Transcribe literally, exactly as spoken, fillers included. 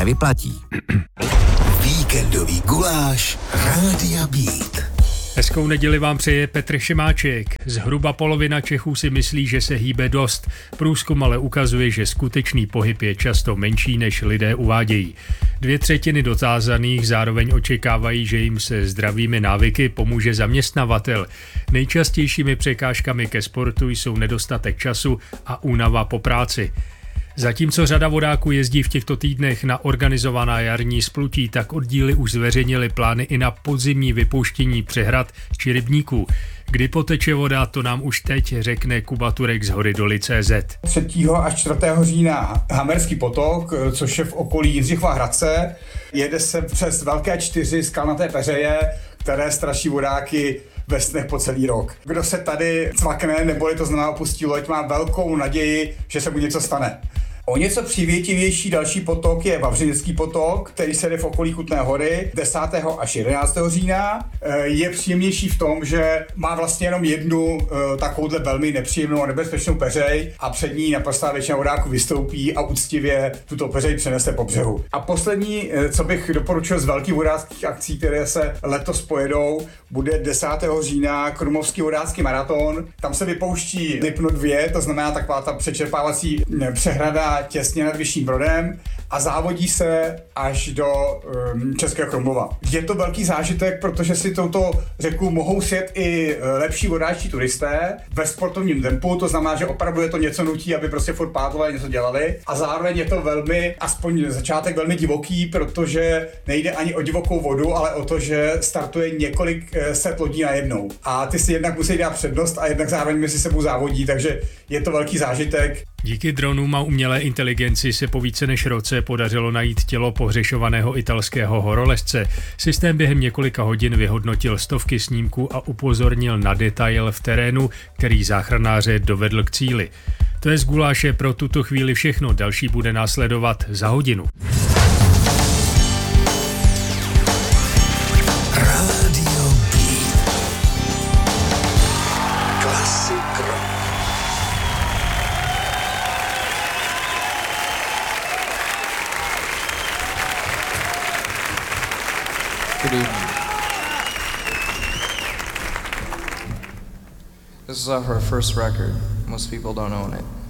nevyplatí. Víkendový guláš Rádia Beat. Hezkou neděli vám přeje Petr Šimáček. Zhruba polovina Čechů si myslí, že se hýbe dost. Průzkum ale ukazuje, že skutečný pohyb je často menší, než lidé uvádějí. Dvě třetiny dotázaných zároveň očekávají, že jim se zdravými návyky pomůže zaměstnavatel. Nejčastějšími překážkami ke sportu jsou nedostatek času a únava po práci. Zatímco řada vodáků jezdí v těchto týdnech na organizovaná jarní splutí, tak oddíly už zveřejnily plány i na podzimní vypouštění přehrad či rybníků. Kdy poteče voda, to nám už teď řekne Kuba Turek z Hory Doly tečka cé zet. třetího až čtvrtého října Hamerský potok, což je v okolí Jindřichova Hradce. Jede se přes velké čtyři skalnaté peřeje, které straší vodáky ve snech po celý rok. Kdo se tady cvakne, neboli to znamená opustí loď, má velkou naději, že se mu něco stane. O něco přívětivější další potok je Vavřinecký potok, který se jde v okolí Kutné Hory desátého až jedenáctého října. Je příjemnější v tom, že má vlastně jenom jednu takovouhle velmi nepříjemnou a nebezpečnou peřej a před ní naprostá většina vodáků vystoupí a úctivě tuto peřej přenese po břehu. A poslední, co bych doporučil z velkých vodáckých akcí, které se letos pojedou, bude desátého října Krumlovský vodácký maraton. Tam se vypouští Lipno dva, to znamená taková ta přečerpávací přehrada těsně nad Vyšším Brodem a závodí se až do um, Českého Krumlova. Je to velký zážitek, protože si touto řeku mohou sjet i lepší vodáčtí turisté ve sportovním tempu, to znamená, že opravdu je to něco nutí, aby prostě furt pádlovali, něco dělali a zároveň je to velmi, aspoň začátek velmi divoký, protože nejde ani o divokou vodu, ale o to, že startuje několik set lodí najednou. A ty si jednak musí dát přednost a jednak zároveň mezi sebou závodí, takže je to velký zážitek. Díky dronům a umělé inteligenci se po více než roce podařilo najít tělo pohřešovaného italského horolezce. Systém během několika hodin vyhodnotil stovky snímků a upozornil na detail v terénu, který záchranáře dovedl k cíli. To je z guláše pro tuto chvíli všechno, další bude následovat za hodinu. Rádio Beat. Klasik rock. Good evening. This is uh, her first record. Most people don't own it.